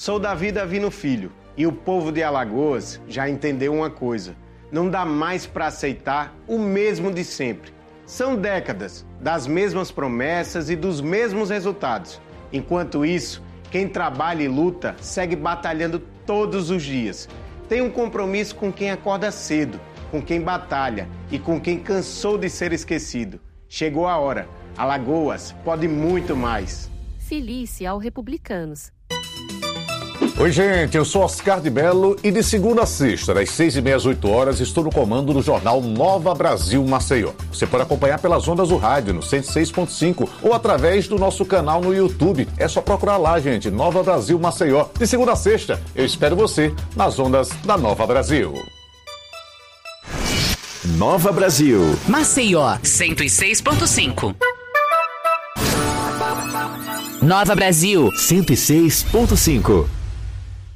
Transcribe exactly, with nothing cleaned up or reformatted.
Sou Davi Davino Filho e o povo de Alagoas já entendeu uma coisa: não dá mais para aceitar o mesmo de sempre. São décadas das mesmas promessas e dos mesmos resultados. Enquanto isso, quem trabalha e luta segue batalhando todos os dias. Tem um compromisso com quem acorda cedo, com quem batalha e com quem cansou de ser esquecido. Chegou a hora. Alagoas pode muito mais. Filie-se ao Republicanos. Oi, gente, eu sou Oscar de Mello e de segunda a sexta, das seis e meia às oito horas, estou no comando do jornal Nova Brasil Maceió. Você pode acompanhar pelas ondas do rádio, no cento e seis ponto cinco, ou através do nosso canal no YouTube. É só procurar lá, gente, Nova Brasil Maceió. De segunda a sexta, eu espero você nas ondas da Nova Brasil. Nova Brasil. Maceió, cento e seis ponto cinco. Nova Brasil, cento e seis ponto cinco.